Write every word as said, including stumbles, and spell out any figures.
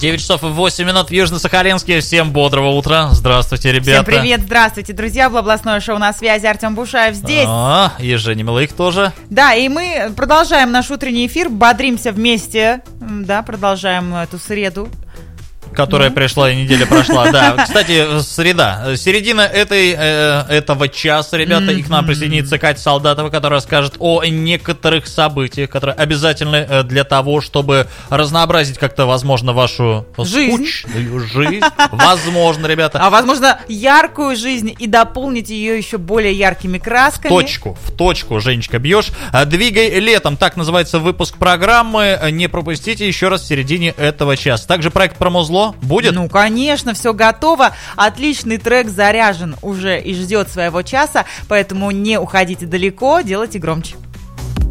девять часов и восемь минут в Южно-Сахалинске. Всем бодрого утра. Здравствуйте, ребята. Всем привет, здравствуйте, друзья. В областное шоу «На связи» Артем Бушаев здесь. А, и Женя Милых тоже. Да, и мы продолжаем наш утренний эфир, бодримся вместе. Да, продолжаем эту среду. Которая mm-hmm. пришла и неделя прошла. Да, кстати, среда. Середина этой, э, этого часа, ребята, mm-hmm. и к нам присоединится Катя Солдатова, которая расскажет о некоторых событиях, которые обязательны для того, чтобы разнообразить как-то, возможно, вашу жизнь. скучную жизнь. Возможно, ребята. А возможно, яркую жизнь и дополнить ее еще более яркими красками. В точку, в точку, Женечка, бьешь. Двигай летом, так называется выпуск программы. Не пропустите еще раз в середине этого часа. Также проект про музло будет? Ну, конечно, все готово. Отличный трек заряжен уже и ждет своего часа, поэтому не уходите далеко, делайте громче.